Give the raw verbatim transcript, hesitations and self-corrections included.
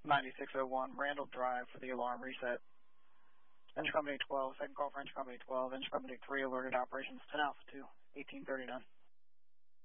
ninety-six oh one Randall Drive for the alarm reset. Engine Company twelve, second call for Engine Company twelve. Engine Company three alerted operations ten Alpha two, eighteen thirty-nine.